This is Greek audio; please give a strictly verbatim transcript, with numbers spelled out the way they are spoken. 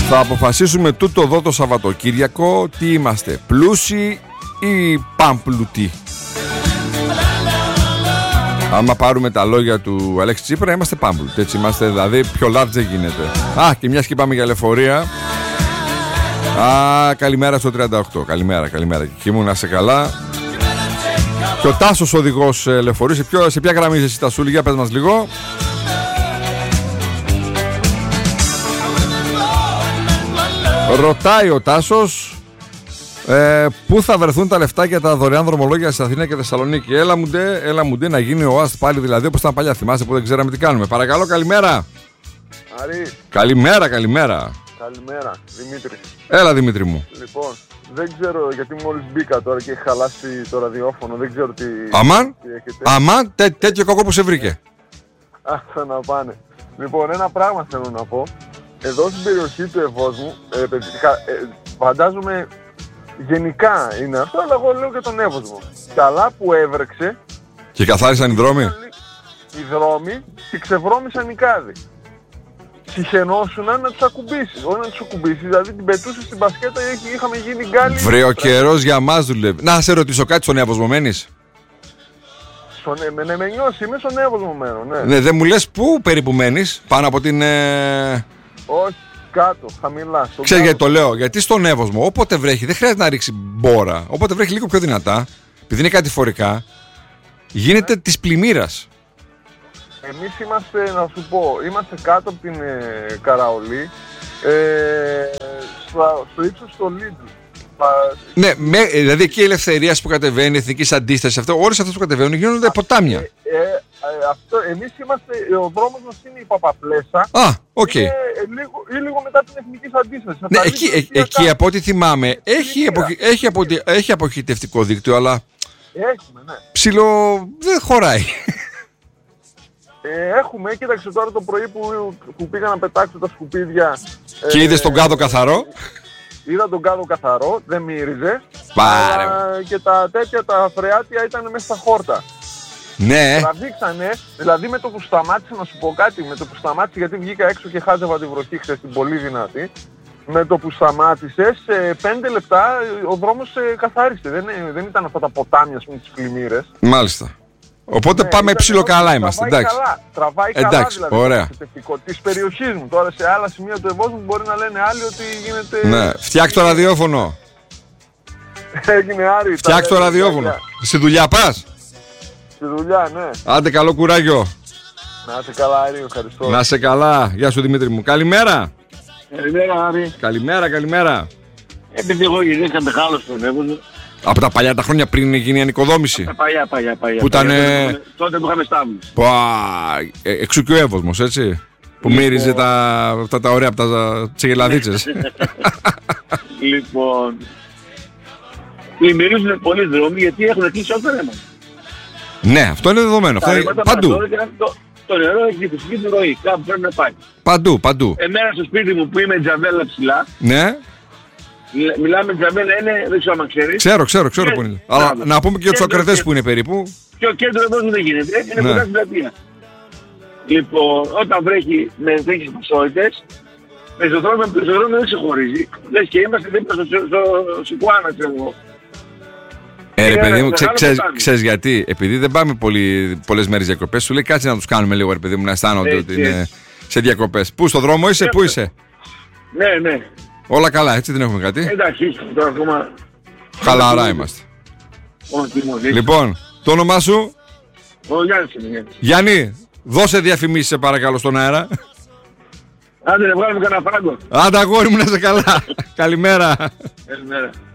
Θα αποφασίσουμε τούτο εδώ το Σαββατοκύριακο τι είμαστε, πλούσιοι ή πάμπλουτοι. Άμα πάρουμε τα λόγια του Αλέξη Τσίπρα, είμαστε πάμπλουτοι. Έτσι είμαστε, δηλαδή πιο large δεν γίνεται. Α, και μιας και πάμε για λεωφορεία. Α, καλημέρα στο τριάντα οκτώ. Καλημέρα, καλημέρα. Και ήμουν να σε καλά. Και ο Τάσος οδηγός λεωφορείου. Σε, ποιο, σε ποια γραμμή είσαι εσύ, Τασούλη, για πες μας λίγο. Ρωτάει ο Τάσος ε, πού θα βρεθούν τα λεφτά για τα δωρεάν δρομολόγια στην Αθήνα και Θεσσαλονίκη. Έλα μου ντε, έλα μου ντε να γίνει ο ΟΑΣΤ πάλι, δηλαδή όπως ήταν παλιά. Θυμάσαι που δεν ξέραμε τι κάνουμε. Παρακαλώ, καλημέρα. Άρη. Καλημέρα, καλημέρα. Καλημέρα, Δημήτρη. Έλα, Δημήτρη μου. Λοιπόν, δεν ξέρω γιατί μόλις μπήκα τώρα και έχει χαλάσει το ραδιόφωνο. Δεν ξέρω τι, αμάν, τι έχετε. Αμάν, τέ, τέτοιο κακό που σε βρήκε. Άχα να πάνε. Λοιπόν, ένα πράγμα θέλω να πω. Εδώ στην περιοχή του Ευόσμου, ε, παιδικά, ε, φαντάζομαι γενικά είναι αυτό, αλλά εγώ λέω και τον Εύωσμο. Καλά που έβρεξε. Και καθάρισαν οι δρόμοι. Οι δρόμοι και ξεβρώμησαν οι κάδοι. Συχαινόσουναν να τους ακουμπήσεις, όχι να τους ακουμπήσεις, δηλαδή την πετούσε στην μπασκέτα και είχαμε γίνει γκάλι. Βρε, ο καιρός για μας δουλεύει. Να σε ρωτήσω κάτι, στον Εύωσμο μένεις? Στον ναι, με νιώσει, είμαι στον Εύωσμο μένω, ναι. Ναι, δεν μου λες πού περίπου μένεις, πάνω από την... Ε... Όχι, κάτω, χαμηλά. Ξέρεις γιατί το λέω, γιατί στον Εύωσμο όποτε βρέχει δεν χρειάζεται να ρίξει μπόρα, όποτε βρέχει λίγο πιο δυνατά, επειδή είναι κατηφορικά, γίνεται ναι. της πλημμύρας. Εμείς είμαστε, να σου πω, είμαστε κάτω από την ε, Καραολή, ε, στο, στο ύψος στο Λίντλ. Ναι, με, δηλαδή εκεί η Ελευθερίας που κατεβαίνει, η Εθνικής Αντίστασης, αυτό, όλες αυτές που κατεβαίνουν γίνονται ποτάμια. Ε, ε, ε, αυτό, εμείς είμαστε, ο δρόμος μας είναι η Παπαπλέσσα. Α, οκ. Okay. Είναι λίγο, ή λίγο μετά την Εθνικής Αντίστασης. Ναι, εκεί, ε, εκεί από ό,τι θυμάμαι, έχει, απο, έχει, απο, έχει αποχητευτικό δίκτυο, αλλά έχουμε, ναι. ψηλό δεν χωράει. Ε, έχουμε, κοίταξε τώρα το πρωί που, που πήγα να πετάξω τα σκουπίδια. Και ε, είδες τον κάδο καθαρό. Είδα τον κάδο καθαρό, δεν μύριζε. Πάρε. Αλλά και τα τέτοια, τα φρεάτια ήταν μέσα στα χόρτα. Ναι. Τραβήξανε, δηλαδή με το που σταμάτησε, να σου πω κάτι, με το που σταμάτησε, γιατί βγήκα έξω και χάζευα τη βροχή χθες την πολύ δυνατή. Με το που σταμάτησε, σε πέντε λεπτά ο δρόμος καθάρισε. Δεν, δεν ήταν αυτά τα ποτάμια με τις πλημμύρες. Μάλιστα. Οπότε ναι, πάμε ψηλό καλά είμαστε, τραβάει εντάξει. Καλά, τραβάει εντάξει, καλά δηλαδή ωραία. Της περιοχής μου. Τώρα σε άλλα σημεία του Ευόσμου μπορεί να λένε άλλοι ότι γίνεται... Ναι, φτιάξτε το ραδιόφωνο. Έγινε Άρη. Φτιάξτε το ραδιόφωνο. Στη δουλειά πας? Στη δουλειά, ναι. Άντε, καλό κουράγιο. Να είσαι καλά, Άρη, ευχαριστώ. Να είσαι καλά. Γεια σου, Δημήτρη μου. Καλημέρα. Καλημέρα, Άρη. Καλημέρα, καλημέρα. Επειδή εγώ γεννήθηκα μεγάλο στον Εύωσμο. Από τα παλιά τα χρόνια πριν γίνει η ανοικοδόμηση. Τα παλιά, παλιά, παλιά. Που ήταν. Τότε, τότε που είχαμε στάβλους. Ε, εξού και ο Εύωσμος, έτσι. Που λοιπόν... μύριζε τα, αυτά τα ωραία από τα τσιγελαδίτσες. Λοιπόν. Πλημμυρίζουν πολλοί δρόμοι γιατί έχουν κλείσει όλα τα ρέματα. Ναι, αυτό είναι δεδομένο. Αυτό είναι παντού. Το, το νερό έχει τη φυσική του ροή. Κάπου πρέπει να πάει. Παντού, παντού. Εμένα στο σπίτι μου που είμαι τζαβέλα ψηλά. Ναι. Μιλάμε τζαβέλα, είναι, δεν ξέρω αν ξέρεις. Ξέρω, ξέρω, ξέρω που είναι. Αλλά να πούμε και για τους ακρατές που είναι περίπου. Και ο κέντρο εδώ δεν γίνεται, είναι κοντά στην πλατεία. Λοιπόν, όταν βρέχει με τέτοιες ποσότητες, με πεζοδρόμιο δεν ξεχωρίζει. Λες και είμαστε δίπλα στο Σικουάνα, ξέρω εγώ. Ε, ρε παιδί μου, ξέ, ξέρεις, ξέρεις γιατί? Επειδή δεν πάμε πολύ, πολλές μέρες διακοπές, σου λέει κάτσε να τους κάνουμε λίγο, ρε παιδί μου, να αισθάνονται ότι είναι σε διακοπές. Πού, στο δρόμο είσαι, πού είσαι? Ναι, ναι. Όλα καλά, έτσι, δεν έχουμε κάτι. Εντάξει, τώρα ακόμα... Χαλαρά είμαστε. Λοιπόν, το όνομά σου? Ο Γιάννης είναι. Γιάννη, δώσε διαφημίσεις σε παρακαλώ στον αέρα. Άντε, να βγάλουμε κανένα φράγκο. Άντε, αγόρι μου, να είσαι καλά. Καλημέρα. Καλημέρα.